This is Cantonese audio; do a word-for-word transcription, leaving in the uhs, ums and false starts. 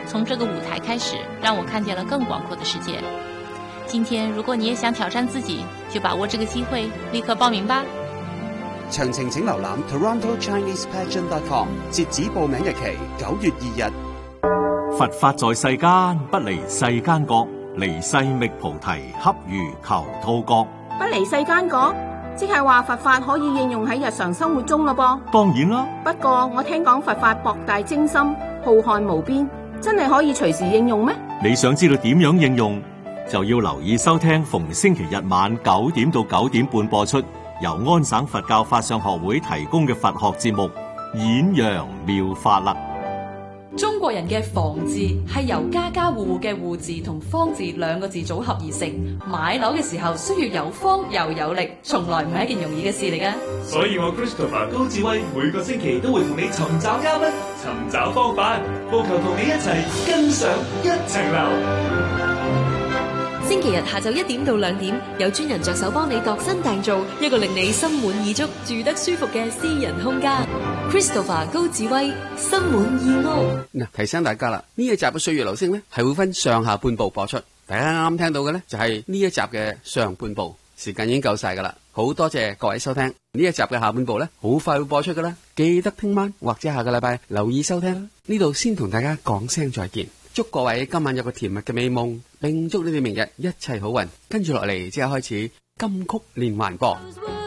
從這個舞台開始，讓我看見了更廣闊的世界。今天如果你也想挑戰自己，就把握這個機會，立刻報名吧。 詳情請瀏覽 Toronto Chinese Pageant dot com， 截止報名日期九月二日。 佛法在世間，不離世間覺，離世覓菩提，恰如求兔角。 不離世間覺，即係話佛法可以應用喺日常生活中咯噃。 當然啦， 不過我聽講佛法博大精深，浩瀚無邊，真係可以隨時應用咩？你想知道點樣應用，就要留意收聽逢星期日晚九點到九點半播出，由安省佛教法相學會提供嘅佛學節目《演揚妙法》啦。 中國人嘅房字係由家家戶戶嘅戶字同方字兩個字組合而成，買樓嘅時候需要有方又有力，從來唔係一件容易嘅事嚟嘅。 所以我 Christopher 高智慧每個星期都會同你尋找嘉賓，尋找方法，務求同你一齊跟上一層樓。 星期日下晝一點到兩點，有專人着手幫你度身訂造一個令你心滿意足、住得舒服嘅私人空間。Christopher 高智慧，心滿意屋。 嗱，提醒大家啦，呢一集嘅歲月流星呢係會分上下半部播出。大家啱啱聽到嘅呢就係呢一集嘅上半部，時間已經夠晒噶啦。好多謝各位收聽呢一集嘅下半部呢，好快會播出噶啦。記得聽晚或者下個禮拜留意收聽。呢度先同大家講聲再見。祝各位今晚有個甜蜜嘅美夢，並祝你哋明日一切好運。跟住落嚟即刻開始金曲連環播。